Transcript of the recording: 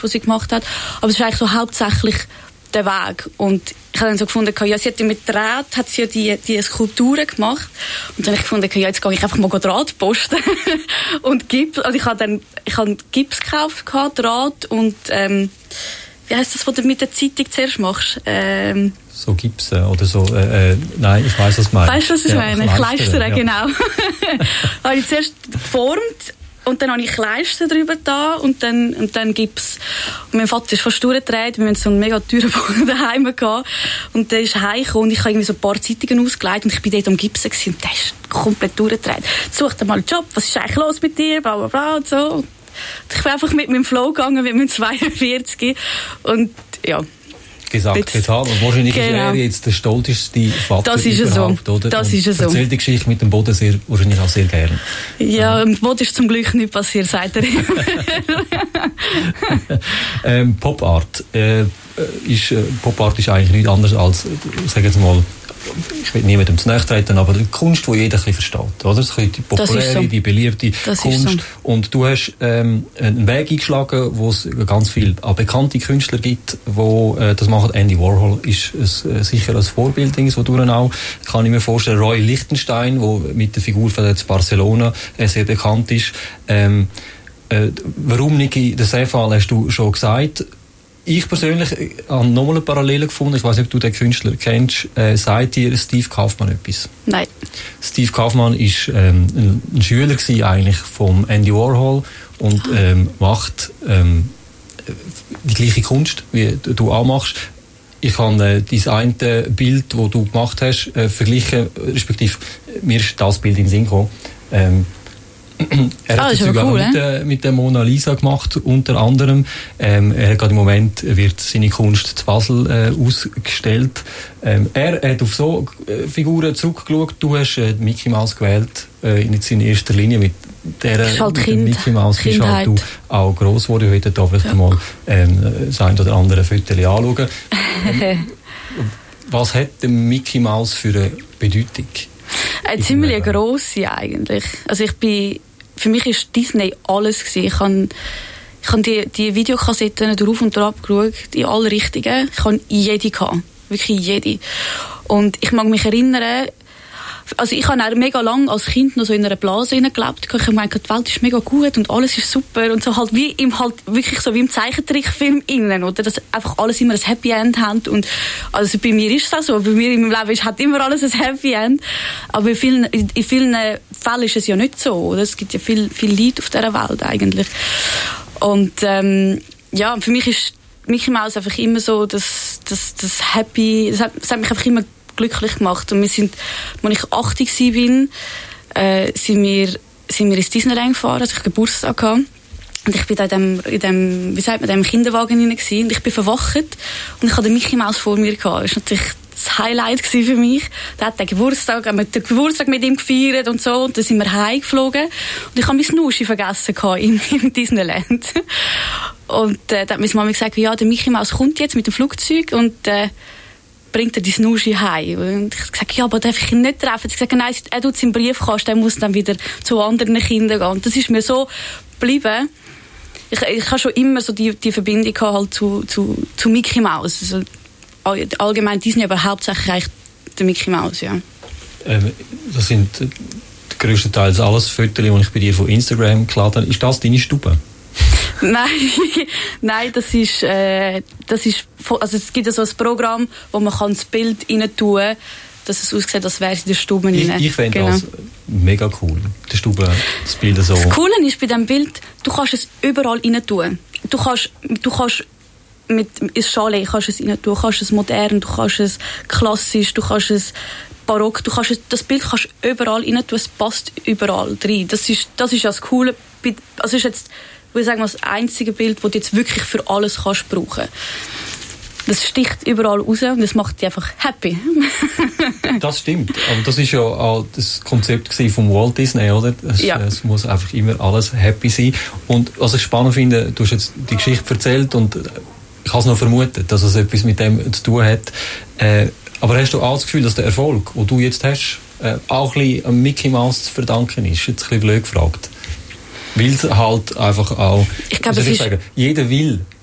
was sie gemacht hat. Aber es ist eigentlich so hauptsächlich der Weg. Und ich habe dann so gefunden, ja, sie hat ja mit Draht, hat sie ja die Skulpturen gemacht. Und dann habe ich gefunden, ja, jetzt gehe ich einfach mal Draht posten. Und Gips, also ich habe Gips gekauft, Draht und, wie heisst das, was du mit der Zeitung zuerst machst? So Gips oder so, nein, ich weiss, was du meinst. Weißt du, was ich meine? Kleister, ja. Genau. Habe ich zuerst geformt und dann habe ich Kleister drüber da und dann Gips. Und mein Vater ist fast durchgedreht, wir hatten so einen mega teuren Boden daheim gehabt. Und der ist heimgekommen und ich habe irgendwie so ein paar Zeitungen ausgelegt und ich bin dort am Gipsen gewesen und der ist komplett durchgedreht. Such dir mal einen Job, was ist eigentlich los mit dir, bla bla bla und so. Und ich bin einfach mit meinem Flow gegangen, mit meinem 42 und ja. Gesagt, getan. Und wahrscheinlich ist er jetzt der stolzeste Vater das ist überhaupt, so. oder? Das ist so. Erzählt die Geschichte mit dem Boden wahrscheinlich auch sehr gerne. Ja, im Boden ist zum Glück nicht passiert, sagt er. Pop Art. Pop Art ist eigentlich nichts anderes als, sag jetzt mal, ich will niemandem zu nahe treten, aber die Kunst, die jeder ein bisschen versteht, oder? Die populäre, die beliebte Kunst. So. Und du hast einen Weg eingeschlagen, wo es ganz viele bekannte Künstler gibt, die das machen. Andy Warhol ist sicher ein Vorbild, wodurch auch, kann ich mir vorstellen, Roy Lichtenstein, der mit der Figur von jetzt Barcelona sehr bekannt ist. Warum, Niki, der Sefal, hast du schon gesagt. Ich persönlich habe nochmal eine Parallele gefunden. Ich weiß nicht, ob du den Künstler kennst. Sagt dir Steve Kaufmann etwas? Nein. Steve Kaufmann war ein Schüler eigentlich vom Andy Warhol und macht die gleiche Kunst, wie du auch machst. Ich habe dein eine Bild, das du gemacht hast, verglichen, respektive mir ist das Bild in den Sinn gekommen. Er hat das cool, mit der Mona Lisa gemacht, unter anderem. Er hat gerade im Moment wird seine Kunst zu Basel ausgestellt. Er hat auf so Figuren zurückgeschaut. Du hast Mickey Mouse gewählt, in erster Linie mit der Mickey Mouse bist halt du auch gross geworden. Wir werden da vielleicht mal das ein oder andere Foto anschauen. Was hat der Mickey Mouse für eine Bedeutung? Eine ziemlich grosse eigentlich. Also für mich war Disney alles gewesen. Ich habe die Videokassetten drauf und drauf geschaut, die alle richtigen. Ich hatte jede gehabt. Wirklich jede. Und ich mag mich erinnern, also ich habe auch mega lang als Kind noch so in einer Blase gelebt. Ich habe gemeint, die Welt ist mega gut und alles ist super und so halt wirklich so wie im Zeichentrickfilm innen, oder? Dass einfach alles immer ein Happy End hat und also bei mir ist das so. Bei mir in meinem Leben hat immer alles ein Happy End. Aber in vielen Fällen ist es ja nicht so, oder? Es gibt ja viel Leid auf dieser Welt eigentlich. Und ja, für mich ist Mickey Mouse einfach immer so das Happy, es hat mich einfach immer glücklich gemacht. Und wir sind, als ich 80 war, sind wir ins Disneyland gefahren, als ich Geburtstag hatte. Und ich bin da in dem Kinderwagen hinein gewesen. Und ich bin verwacht und ich hatte den Mickey Mouse vor mir gehabt. Das war natürlich das Highlight für mich. Da hat der Geburtstag, haben wir den Geburtstag mit ihm gefeiert und so. Und dann sind wir heimgeflogen. Und ich habe mein Snuschi vergessen im Disneyland. Und da hat meine Mama gesagt, ja, der Mickey Mouse kommt jetzt mit dem Flugzeug und bringt er die Snuschi heim. Und ich gesagt, ja, aber darf ich ihn nicht treffen? Sie gesagt, nein, er tut es im Briefkasten, er muss dann wieder zu anderen Kindern gehen. Und das ist mir so geblieben. Ich habe schon immer so die Verbindung halt zu Mickey Mouse. Also, allgemein Disney, aber hauptsächlich eigentlich der Mickey Mouse, ja. Das sind größtenteils alles Fotos, die ich bei dir von Instagram geladen habe. Ist das deine Stube? Nein, das ist, also es gibt so ein Programm, wo man das Bild rein tun kann, dass es aussieht, als wäre es in der Stube rein. Ich fände das mega cool, die Stube, das Bild so. Das Coole ist bei diesem Bild, du kannst es überall rein tun. Du kannst mit ins Chalet kannst es rein tun, du kannst es modern, du kannst es klassisch, du kannst es barock, das Bild kannst du überall rein tun, es passt überall rein. Das ist das Coole. Also ist jetzt, ich sage mal, das einzige Bild, das du jetzt wirklich für alles kannst brauchen. Das sticht überall raus und das macht dich einfach happy. Das stimmt, aber das ist ja auch das Konzept von Walt Disney, oder? Es muss einfach immer alles happy sein. Und was ich spannend finde, du hast jetzt die Geschichte erzählt und ich habe es noch vermutet, dass es etwas mit dem zu tun hat. Aber hast du auch das Gefühl, dass der Erfolg, den du jetzt hast, auch ein bisschen am Mickey Mouse zu verdanken ist? Jetzt ein bisschen blöd gefragt. Weil es halt einfach auch, ich glaube, jeder will